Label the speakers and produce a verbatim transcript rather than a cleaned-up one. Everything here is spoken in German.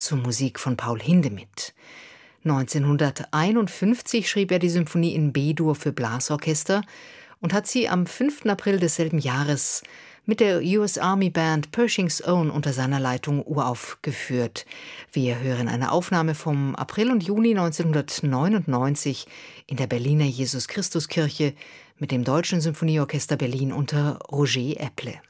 Speaker 1: zur Musik von Paul Hindemith. neunzehnhunderteinundfünfzig schrieb er die Symphonie in B-Dur für Blasorchester und hat sie am fünften April desselben Jahres mit der U S Army Band Pershing's Own unter seiner Leitung uraufgeführt. Wir hören eine Aufnahme vom April und Juni neunzehnhundertneunundneunzig in der Berliner Jesus-Christus-Kirche mit dem Deutschen Symphonieorchester Berlin unter Roger Eple.